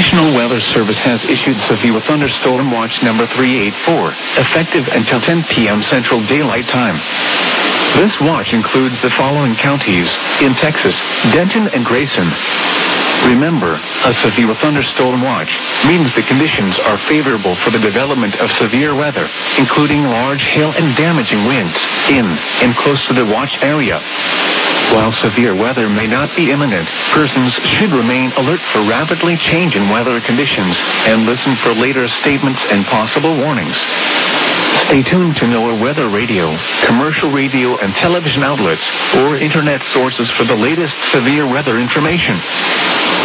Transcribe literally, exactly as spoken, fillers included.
National Weather Service has issued severe thunderstorm watch number three eighty-four, effective until ten p.m. Central Daylight Time. This watch includes the following counties in Texas: Denton and Grayson. Remember, a severe thunderstorm watch means the conditions are favorable for the development of severe weather, including large hail and damaging winds in and close to the watch area. While severe weather may not be imminent, persons should remain alert for rapidly changing weather conditions and listen for later statements and possible warnings. Stay tuned to NOAA Weather Radio, commercial radio and television outlets, or internet sources for the latest severe weather information.